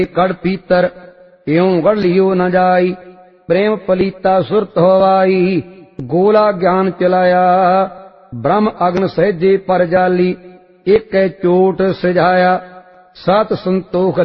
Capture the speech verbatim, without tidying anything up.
कड़ पीतर इਉਂ गढ़ लियो न जाई। प्रेम पलीता सुरत होवाई गोला ज्ञान चलाया। ब्रह्म अग्न सहजे पर जाली एक चोट सिझाया। सत संतोख